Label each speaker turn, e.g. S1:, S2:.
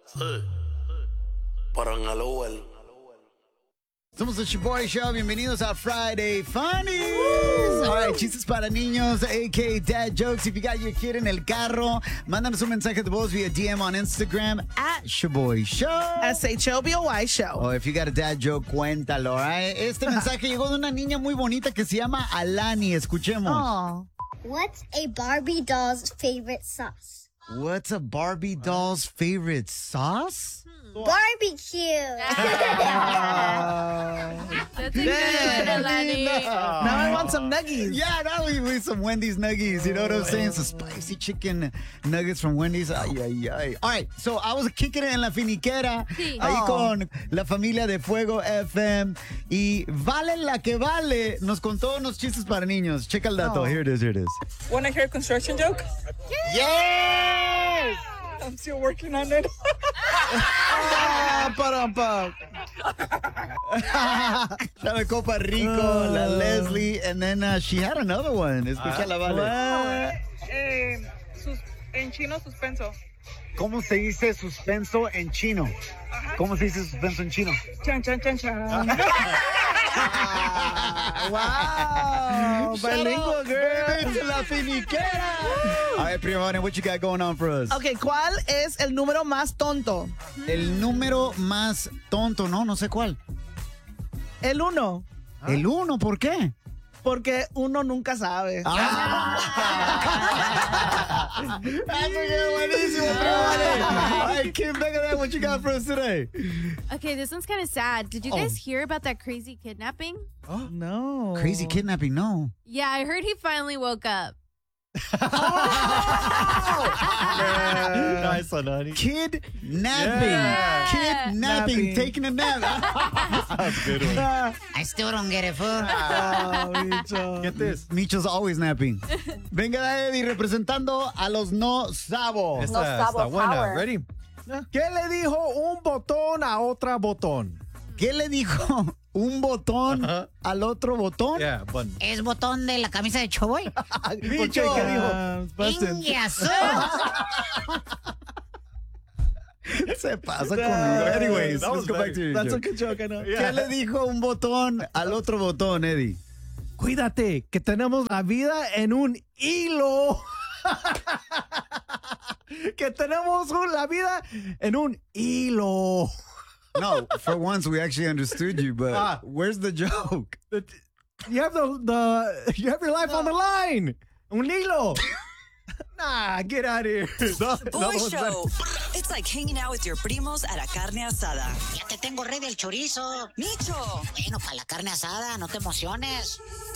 S1: Sí. Para en el Uber.
S2: Somos el Shaboy Show. Bienvenidos a Friday Funnies. All right, chistes para niños, a.k.a. dad jokes. If you got your kid en el carro, mándanos un mensaje de voz via DM on Instagram at Shaboy Show.
S3: SHOBOY Show.
S2: Oh, if you got a dad joke, cuéntalo. All right? Este mensaje llegó de una niña muy bonita que se llama Alani. Escuchemos.
S3: Oh.
S4: What's a Barbie doll's favorite sauce?
S2: What's a Barbie doll's favorite sauce?
S4: Barbecue.
S5: That's a good, Alani.
S3: Now I want some nuggies.
S2: Yeah, now we need some Wendy's nuggies. You know what I'm saying? Some spicy chicken nuggets from Wendy's. Ay, ay, ay. All right, so I was kicking it en la finiquera.
S5: Sí.
S2: Ahí
S3: Oh.
S2: con la familia de Fuego FM. Y Vale la que Vale nos contó unos chistes para niños. Checa el dato.
S3: Oh.
S2: Here it is, here it is.
S6: Want to hear a construction joke?
S2: Yes!
S6: I'm still working on it.
S2: La Copa Rico, la Leslie, and then she had another one. Escucha la Vale.
S6: En chino, suspenso.
S2: ¿Cómo se dice suspenso en chino? ¿Cómo se dice suspenso en chino?
S6: Chan, chan, chan, chan.
S3: Wow. Bilingual, girl.
S2: Baby, la finiquera. All right, Prima, what you got going on for us?
S3: Ok, ¿cuál es el número más tonto?
S2: El número más tonto, ¿no? No sé cuál.
S3: El 1.
S2: El 1, ¿por qué?
S3: Porque uno nunca sabe.
S2: That's buenísimo, Prima. All right, Kim, venga, what you got for us today?
S5: Okay, this one's kind of sad. Did you guys hear about that crazy kidnapping?
S3: No.
S2: Crazy kidnapping, no.
S5: Yeah, I heard he finally woke up.
S7: Nice one, honey.
S2: Kidnapping.
S5: Yeah.
S2: Kidnapping.
S3: Napping.
S2: Taking a nap.
S7: That's a good one.
S2: I still don't get it, fool.
S3: Oh, bicho.
S7: Get this.
S2: Micho's always napping. Venga, Eddie, representando a los no sabos.
S7: Esta está buena. Ready? ¿Qué le dijo un botón a otra botón?
S2: ¿Qué le dijo un botón
S7: Ajá.
S2: al otro botón?
S7: Yeah, button.
S8: ¿Es botón de la camisa de Choboy?
S7: ¿Por qué? ¿Qué dijo?
S3: Busted.
S8: ¡Ingasu!
S2: Se pasa conmigo. Anyways,
S7: That
S2: let's
S7: was
S2: go back
S7: better.
S2: to your
S3: That's a
S2: joke.
S3: good joke, I know.
S2: ¿Qué le dijo un botón al otro botón, Eddie?
S7: Cuídate, que tenemos la vida en un hilo. Que tenemos la vida en un hilo.
S2: No, for once we actually understood you, but where's the joke?
S7: You have you have your life on the line. Un hilo. Nah, get out of here.
S9: Boy Show. It's like hanging out with your primos at a carne asada.
S8: Ya te tengo ready el chorizo.
S9: Micho,
S8: Bueno, para la carne asada, no te emociones.